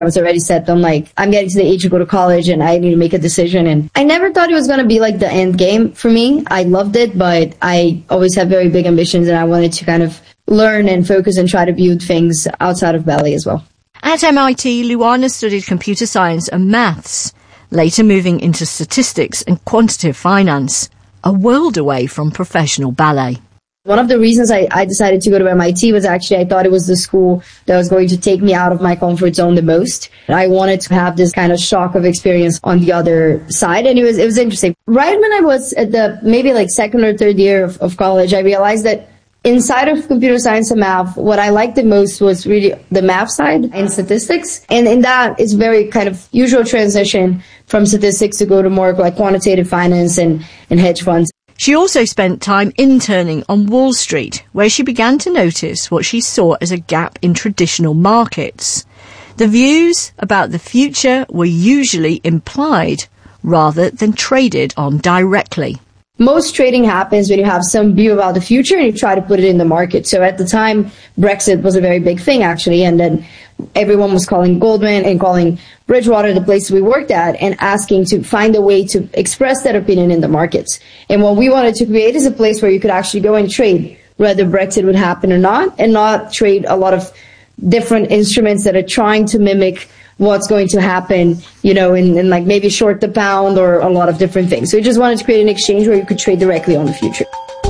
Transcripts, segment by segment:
I was already set on I'm getting to the age to go to college and I need to make a decision. And I never thought it was going to be the end game for me. I loved it, but I always had very big ambitions and I wanted to kind of learn and focus and try to build things outside of ballet as well. At MIT, Luana studied computer science and maths, later moving into statistics and quantitative finance, a world away from professional ballet. One of the reasons I decided to go to MIT was actually I thought it was the school that was going to take me out of my comfort zone the most. I wanted to have this kind of shock of experience on the other side, and it was interesting. Right when I was at the maybe second or third year of college, I realized that inside of computer science and math, what I liked the most was really the math side and statistics. And in that, it's very kind of usual transition from statistics to go to more quantitative finance and hedge funds. She also spent time interning on Wall Street, where she began to notice what she saw as a gap in traditional markets. The views about the future were usually implied rather than traded on directly. Most trading happens when you have some view about the future and you try to put it in the market. So at the time, Brexit was a very big thing, actually. And then everyone was calling Goldman and calling Bridgewater, the place we worked at, and asking to find a way to express that opinion in the markets. And what we wanted to create is a place where you could actually go and trade whether Brexit would happen or not, and not trade a lot of different instruments that are trying to mimic what's going to happen, in maybe short the pound or a lot of different things. So we just wanted to create an exchange where you could trade directly on the future.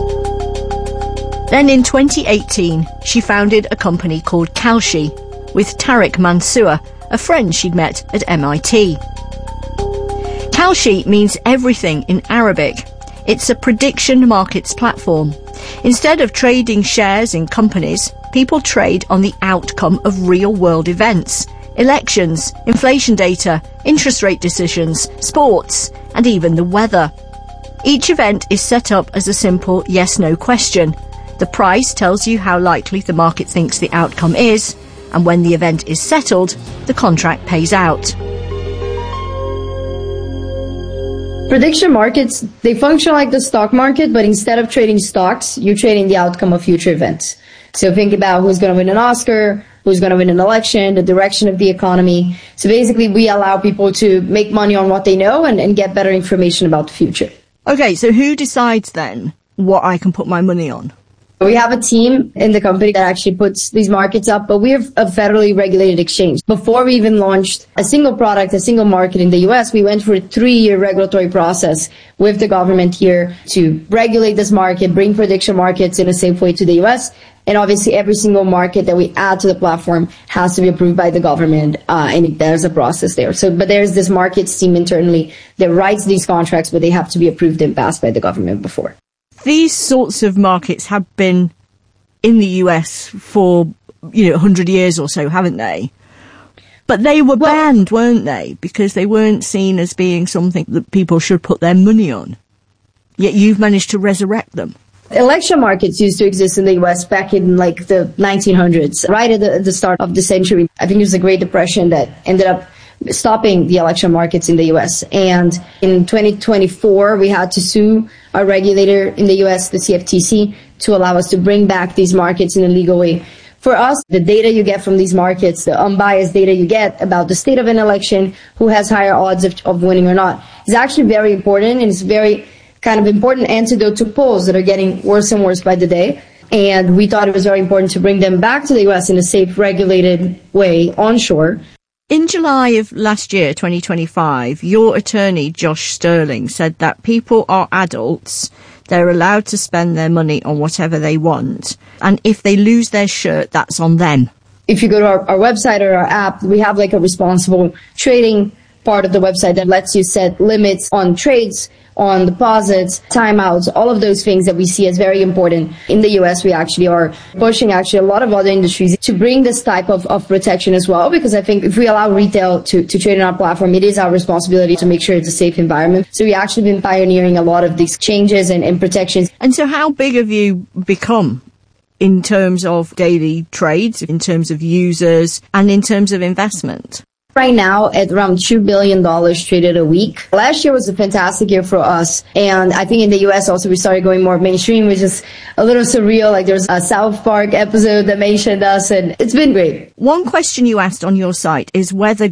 Then in 2018, she founded a company called Kalshi with Tariq Mansour, a friend she'd met at MIT. Kalshi means everything in Arabic. It's a prediction markets platform. Instead of trading shares in companies, people trade on the outcome of real-world events. Elections, inflation data, interest rate decisions, sports, and even the weather. Each event is set up as a simple yes-no question. The price tells you how likely the market thinks the outcome is, and when the event is settled, the contract pays out. Prediction markets, they function like the stock market, but instead of trading stocks, you're trading the outcome of future events. So think about who's going to win an Oscar, who's going to win an election, the direction of the economy. So basically, we allow people to make money on what they know and get better information about the future. Okay, so who decides then what I can put my money on? We have a team in the company that actually puts these markets up, but we're a federally regulated exchange. Before we even launched a single product, a single market in the US, we went through a 3-year regulatory process with the government here to regulate this market, bring prediction markets in a safe way to the US. And obviously, every single market that we add to the platform has to be approved by the government, and there's a process there. But there's this markets team internally that writes these contracts, but they have to be approved and passed by the government before. These sorts of markets have been in the US for, 100 years or so, haven't they? But they were banned, weren't they? Because they weren't seen as being something that people should put their money on. Yet you've managed to resurrect them. Election markets used to exist in the U.S. back in the 1900s, right at the start of the century. I think it was the Great Depression that ended up stopping the election markets in the U.S. And in 2024, we had to sue our regulator in the U.S., the CFTC, to allow us to bring back these markets in a legal way. For us, the data you get from these markets, the unbiased data you get about the state of an election, who has higher odds of winning or not, is actually very important, and it's very kind of important antidote to polls that are getting worse and worse by the day. And we thought it was very important to bring them back to the U.S. in a safe, regulated way onshore. In July of last year, 2025, your attorney, Josh Sterling, said that people are adults. They're allowed to spend their money on whatever they want. And if they lose their shirt, that's on them. If you go to our website or our app, we have a responsible trading part of the website that lets you set limits on trades, on deposits, timeouts, all of those things that we see as very important. In the US, we actually are pushing a lot of other industries to bring this type of protection as well, because I think if we allow retail to trade on our platform, it is our responsibility to make sure it's a safe environment. So we actually been pioneering a lot of these changes and protections. And so how big have you become in terms of daily trades, in terms of users, and in terms of investment? Right now, at around $2 billion traded a week. Last year was a fantastic year for us. And I think in the US also we started going more mainstream, which is a little surreal. Like there's a South Park episode that mentioned us, and it's been great. One question you asked on your site is whether